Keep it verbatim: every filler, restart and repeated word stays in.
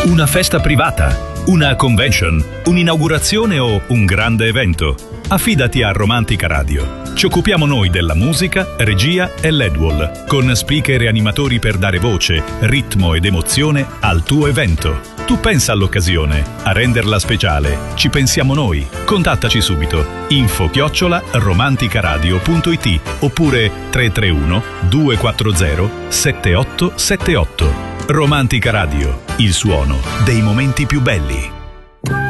Una festa privata, una convention, un'inaugurazione o un grande evento? Affidati a Romantica Radio. Ci occupiamo noi della musica, regia e L E D wall, con speaker e animatori per dare voce, ritmo ed emozione al tuo evento. Tu pensa all'occasione, a renderla speciale. Ci pensiamo noi. Contattaci subito. Info chiocciola romanticaradio punto it oppure tre tre uno due quattro zero sette otto sette otto. Romantica Radio, il suono dei momenti più belli.